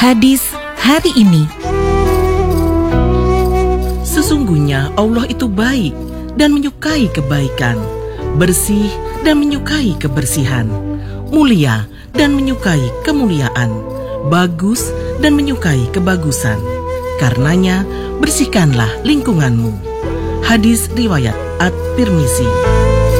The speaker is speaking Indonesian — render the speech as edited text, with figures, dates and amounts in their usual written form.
Hadis hari ini. Sesungguhnya Allah itu baik dan menyukai kebaikan, bersih dan menyukai kebersihan, mulia dan menyukai kemuliaan, bagus dan menyukai kebagusan. Karenanya bersihkanlah lingkunganmu. Hadis riwayat At-Tirmizi.